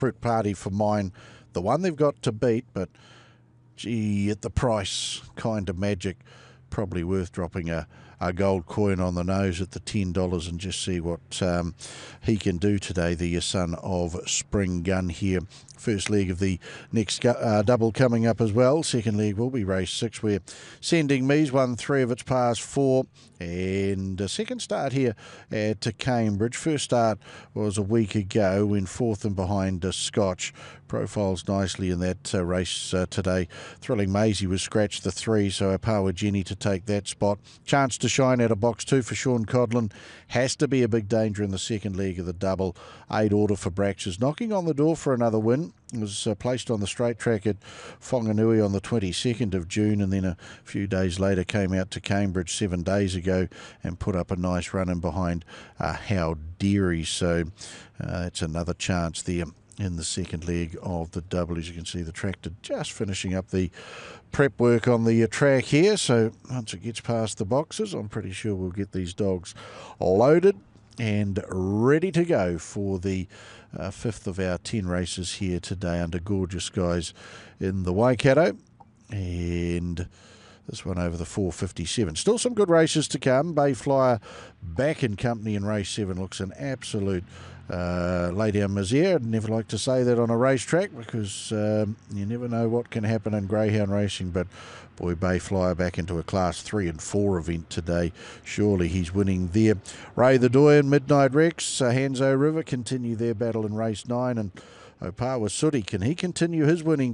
desperate party for mine. The one they've got to beat, but gee, at the price, kind of magic. Probably worth dropping a gold coin on the nose at the $10 and just see what he can do today, the son of Spring Gun here. First leg of the next double coming up as well. Second leg will be race 6, where Sending Me's won 3 of its past 4. And a second start here at Cambridge. First start was a week ago when fourth and behind Scotch. Profiles nicely in that race today. Thrilling Maisie was scratched the 3, so Opawa Jenny to take that spot. Chance to shine out of box 2 for Sean Codlin. Has to be a big danger in the second leg of the double. 8 order for Braxers, knocking on the door for another win. It was placed on the straight track at Whanganui on the 22nd of June, and then a few days later came out to Cambridge 7 days ago and put up a nice run in behind How Deary. So that's another chance there in the second leg of the double. As you can see, the tractor just finishing up the prep work on the track here. So once it gets past the boxes, I'm pretty sure we'll get these dogs loaded and ready to go for the 5th of our 10 races here today under gorgeous skies in the Waikato. And this one over the 457. Still some good races to come. Bayflyer back in company in race 7 looks an absolute lay down misère. I'd never like to say that on a racetrack because you never know what can happen in greyhound racing, but boy, Bayflyer back into a class 3 and 4 event today. Surely he's winning there. Ray the Doyen, Midnight Rex, Hanzo River continue their battle in race 9, and Opawa Sooty, can he continue his winning